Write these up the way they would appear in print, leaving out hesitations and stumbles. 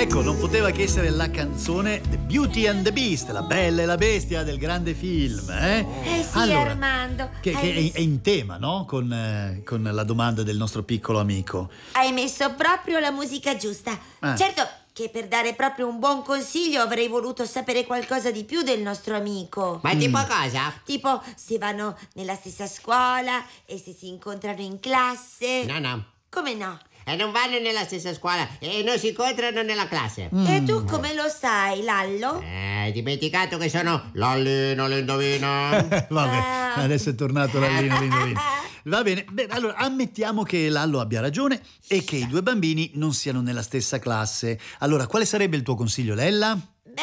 Ecco, non poteva che essere la canzone The Beauty and the Beast, La Bella e la Bestia del grande film, eh? Sì, allora, Armando. Che è in tema, no? Con la domanda del nostro piccolo amico. Hai messo proprio la musica giusta. Certo che per dare proprio un buon consiglio avrei voluto sapere qualcosa di più del nostro amico. Ma tipo cosa? Tipo se vanno nella stessa scuola e se si incontrano in classe. No. Come no? E non vanno nella stessa scuola e non si incontrano nella classe. E tu come lo sai, Lallo? Hai dimenticato che sono Lallino l'indovina? Vabbè, adesso è tornato Lallino l'indovina. Va bene, beh, allora ammettiamo che Lallo abbia ragione e che i due bambini non siano nella stessa classe. Allora, quale sarebbe il tuo consiglio, Lella?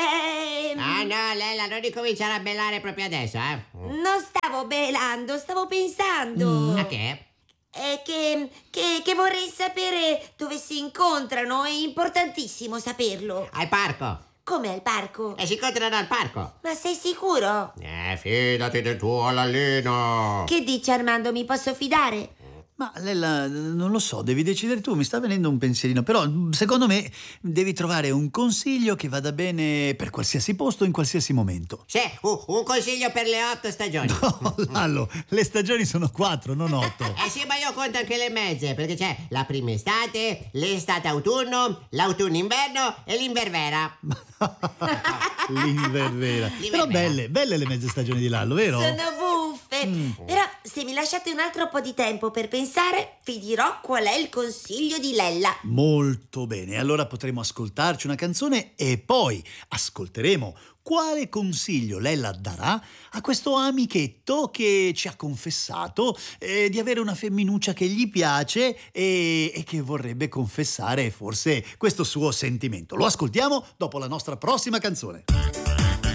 Ah no, Lella, non ricominciare a bellare proprio adesso, eh? Non stavo belando, stavo pensando. A che? È che vorrei sapere dove si incontrano, è importantissimo saperlo. Al parco. Come al parco? E si incontrano al parco. Ma sei sicuro? Fidati del tuo Lallino. Che dici, Armando, mi posso fidare? Ma Lella, non lo so, devi decidere tu, mi sta venendo un pensierino, però secondo me devi trovare un consiglio che vada bene per qualsiasi posto in qualsiasi momento. Sì, un consiglio per le 8 stagioni. No, Lallo, le stagioni sono 4, non 8. Sì, ma io conto anche le mezze, perché c'è la prima estate, l'estate autunno, l'autunno inverno e l'inververa. L'inververa. Però belle le mezze stagioni di Lallo, vero? Sono buffe. Però se mi lasciate un altro po' di tempo per pensare, vi dirò qual è il consiglio di Lella. Molto bene, allora potremo ascoltarci una canzone e poi ascolteremo quale consiglio Lella darà a questo amichetto che ci ha confessato di avere una femminuccia che gli piace e che vorrebbe confessare forse questo suo sentimento. Lo ascoltiamo dopo la nostra prossima canzone.